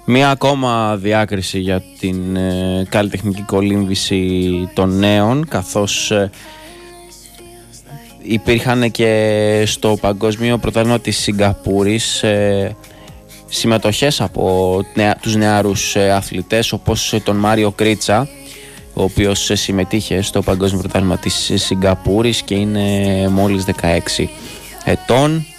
Μία ακόμα διάκριση για την καλλιτεχνική κολύμβηση των νέων, καθώς υπήρχαν και στο Παγκόσμιο Πρωτάθλημα της Σιγκαπούρης συμμετοχές από τους νεαρούς αθλητές, όπως τον Μάριο Κρίτσα, ο οποίος συμμετείχε στο Παγκόσμιο Πρωτάθλημα της Σιγκαπούρης και είναι μόλις 16 ετών.